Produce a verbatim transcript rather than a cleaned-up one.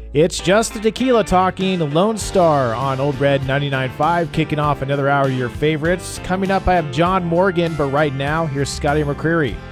It's just the tequila talking Lone Star on Old Red ninety-nine point five, kicking off another hour of your favorites. Coming up, I have John Morgan, but right now, here's Scotty McCreery.